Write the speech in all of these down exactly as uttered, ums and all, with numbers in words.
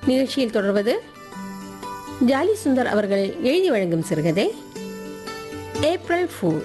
நிகழ்ச்சியில் தொடர்வது ஜாலி சுந்தர் அவர்கள் எழுதி வழங்கும் சிறுகதை ஏப்ரல் ஃபூல்.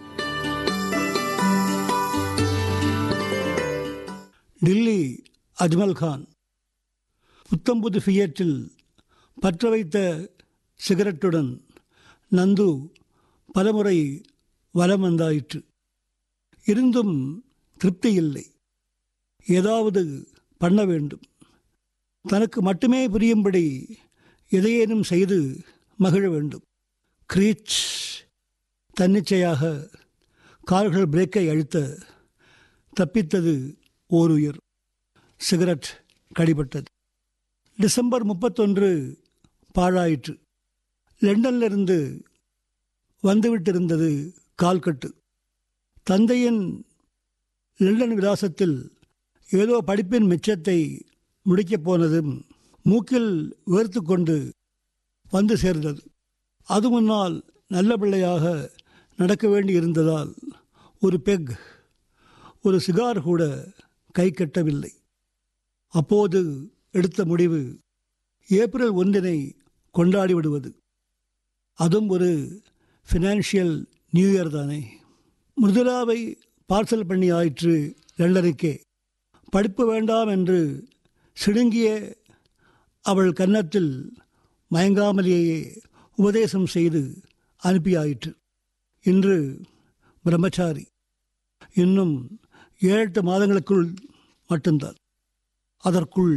டில்லி அஜ்மல் கான் புத்தம்புது ஃபியட்டில் பற்ற வைத்த சிகரெட்டுடன் நந்து பலமுறை வலம் வந்தாயிற்று. இருந்தும் திருப்தி இல்லை. ஏதாவது பண்ண வேண்டும். தனக்கு மட்டுமே புரியும்படி எதையேனும் செய்து மகிழ வேண்டும். கிரீச்! தன்னிச்சையாக கால்கள் பிரேக்கை அழுத்த தப்பித்தது ஓர் உயிர். சிகரெட் கடிபட்டது. டிசம்பர் முப்பத்தொன்று பாழாயிற்று. லண்டனிலிருந்து வந்துவிட்டிருந்தது கால்கட்டு. தந்தையின் லண்டன் விலாசத்தில் ஏதோ படிப்பின் மிச்சத்தை முடிக்கப் போனதும் மூக்கில் வேர்த்து கொண்டு வந்து சேர்ந்தது. அது முன்னால் நல்ல பிள்ளையாக நடக்க வேண்டி இருந்ததால் ஒரு பெக், ஒரு சிகார் கூட கை கட்டவில்லை. அப்போது எடுத்த முடிவு ஏப்ரல் ஒன்றினை கொண்டாடி விடுவது. அதுவும் ஒரு ஃபினான்ஷியல் நியூ இயர் தானே. மிருதுலாவை பார்சல் பண்ணி ஆயிற்று லண்டனுக்கே. படிப்பு வேண்டாம் என்று சிடுங்கிய அவள் கன்னத்தில் மயங்காமலேயே உபதேசம் செய்து அனுப்பியாயிற்று. இன்று பிரம்மச்சாரி. இன்னும் ஏழெட்டு மாதங்களுக்குள் மட்டும்தான். அதற்குள்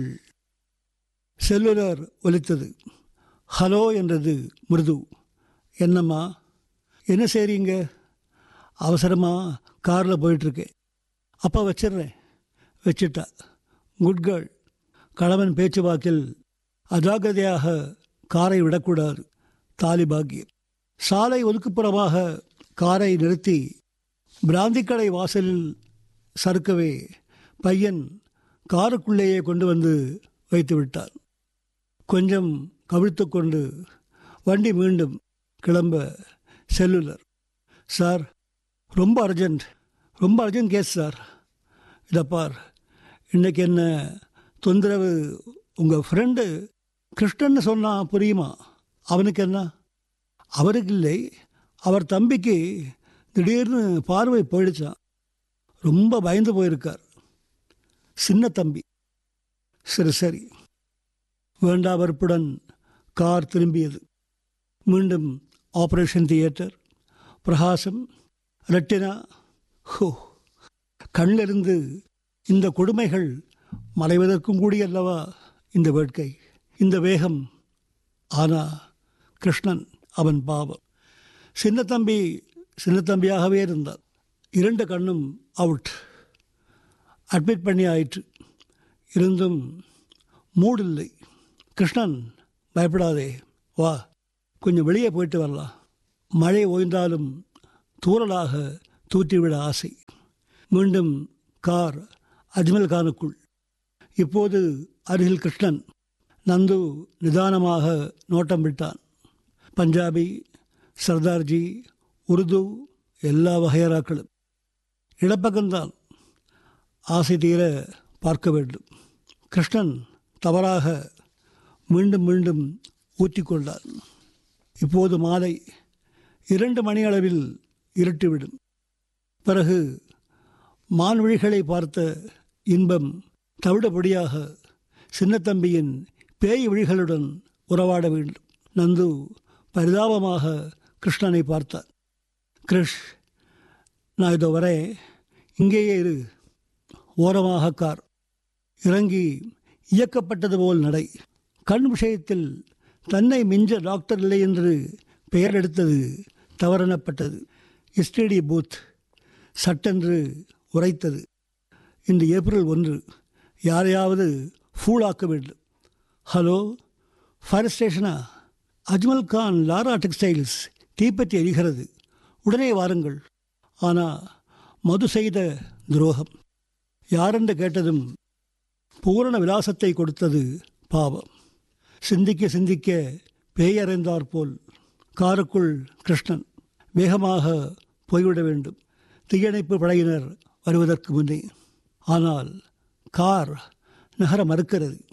செல்லுலர் ஒலித்தது. ஹலோ என்றது மிருது. என்னம்மா, என்ன செய்றீங்க? அவசரமாக காரில் போயிட்டுருக்கேன். அப்பா வச்சிடுறேன். வச்சிட்டா. Good girl. கணவன் பேச்சுவாக்கில் அஜாக்கிரதையாக காரை விடக்கூடாது. தாலிபாகியம். சாலை ஒதுக்குப்புறமாக காரை நிறுத்தி பிராந்திக்கடை வாசலில் சறுக்கவே பையன் காருக்குள்ளேயே கொண்டு வந்து வைத்து விட்டார். கொஞ்சம் கவிழ்த்து கொண்டு வண்டி மீண்டும் கிளம்ப செல்லுலர். சார், ரொம்ப அர்ஜெண்ட் ரொம்ப அர்ஜென்ட் கேஸ் சார். இதப்பார், இன்றைக்கி என்ன தொந்தரவு? உங்கள் ஃப்ரெண்டு கிருஷ்ணன்னு சொன்னால் புரியுமா? அவனுக்கு என்ன? அவருக்கு இல்லை, அவர் தம்பிக்கு திடீர்னு பார்வை போயிடுச்சான். ரொம்ப பயந்து போயிருக்கார். சின்ன தம்பி. சரி சரி. வேண்டா வெறுப்புடன் கார் திரும்பியது. மீண்டும் ஆப்ரேஷன் தியேட்டர். பிரகாசம், ரெட்டினா. ஹோ! கண்ணிலிருந்து இந்த கொடுமைகள் மறைவதற்கும் கூடியல்லவா இந்த வேட்கை, இந்த வேகம். ஆனால் கிருஷ்ணன், அவன் பாவம். சின்ன தம்பி சின்ன தம்பியாகவே இருந்தான். இரண்டு கண்ணும் அவுட். அட்மிட் பண்ணி ஆயிற்று. இருந்தும் மூடில்லை. கிருஷ்ணன், பயப்படாதே, வா, கொஞ்சம் வெளியே போயிட்டு வரலாம். மழை ஓய்ந்தாலும் தூறலாக தூற்றிவிட ஆசை. மீண்டும் கார் அஜ்மல் கானுக்குள். இப்போது அருகில் கிருஷ்ணன். நந்து நிதானமாக நோட்டம் விட்டான். பஞ்சாபி, சர்தார்ஜி, உருது, எல்லா வகையராக்களும். இடப்பக்கம்தான். ஆசை தீர பார்க்க வேண்டும். கிருஷ்ணன் தவறாக மீண்டும் மீண்டும் ஊற்றிக்கொண்டான். இப்போது மாலை இரண்டு மணி அளவில் இருட்டிவிடும். பிறகு மான்விழிகளை பார்த்த இன்பம் தவிடபடியாக சின்னத்தம்பியின் பேய் விழிகளுடன் உறவாட வேண்டும். நந்து பரிதாபமாக கிருஷ்ணனை பார்த்தார். கிருஷ், நான் இதோ வரேன், இங்கேயே இரு. ஓரமாக கார். இறங்கி இயக்கப்பட்டது போல் நடை. கண் விஷயத்தில் தன்னை மிஞ்ச டாக்டர் இல்லை என்று பெயர் எடுத்தது தவறெனப்பட்டது. எஸ்டிடி பூத் சட்டென்று உரைத்தது. இன்று ஏப்ரல் ஒன்று. யாரையாவது ஃபூலாக்க வேண்டும். Hello, fire ஸ்டேஷனா? Ajmal Khan Laura textiles தீப்பற்றி எரிகிறது, உடனே வாருங்கள். ஆனால் மது செய்த துரோகம். யாரென்று கேட்டதும் பூரண விலாசத்தை கொடுத்தது பாவம். சிந்திக்க சிந்திக்க பேயறைந்தார் போல் காருக்குள் கிருஷ்ணன். வேகமாக போய்விட வேண்டும், தீயணைப்பு படையினர் வருவதற்கு முன்னே. ஆனால் கார் நகர மறுக்கிறது.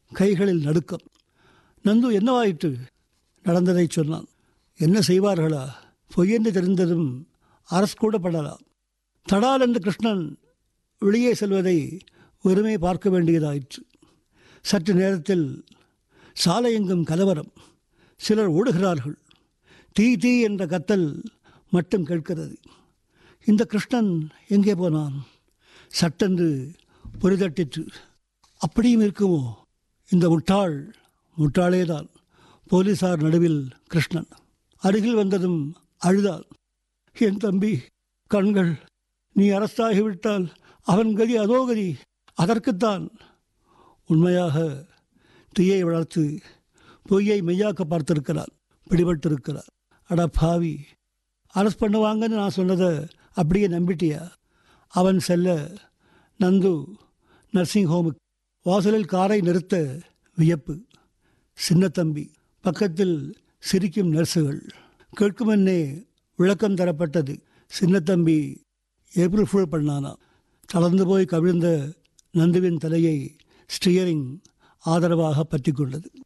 கைகளில் நடுக்கம். நந்து என்னவாயிற்று? நடந்ததை சொன்னான். என்ன செய்வார்களா? பொய்யென்று தெரிந்ததும் அரசு கூட படலாம். தடால் என்று கிருஷ்ணன் வெளியே செல்வதை வெறுமே பார்க்க வேண்டியதாயிற்று. சற்று நேரத்தில் சாலையெங்கும் கலவரம். சிலர் ஓடுகிறார்கள். தீ தீ என்ற கத்தல் மட்டும் கேட்கிறது. இந்த கிருஷ்ணன் எங்கே போனான்? சட்டென்று பொறிதட்டிற்று. அப்படியும் இருக்குமோ? இந்த முட்டாள் முட்டாளேதான். போலீசார் நடுவில் கிருஷ்ணன். அருகில் வந்ததும் அழுதாள். என் தம்பி கண்கள், நீ அரசாகிவிட்டால் அவன் கதி அதோ கதி. அதற்குத்தான். உண்மையாக தீயை வளர்த்து பொய்யை மெய்யாக்க பார்த்திருக்கிறார். பிடிபட்டிருக்கிறார். அட பாவி, அரசு பண்ணுவாங்கன்னு நான் சொன்னதை அப்படியே நம்பிட்டியா? அவன் செல்ல நந்து நர்சிங் ஹோமுக்கு வாசலில் காரை நிறுத்த வியப்பு. சின்ன தம்பி பக்கத்தில் சிரிக்கும் நர்ஸுகள். கேட்குமென்னே விளக்கம் தரப்பட்டது. சின்ன தம்பி ஏப்ரல் ஃபுல் பண்ணானா. தளர்ந்து போய் கவிழ்ந்த நந்துவின் தலையை ஸ்டியரிங் ஆதரவாக பற்றி கொண்டது.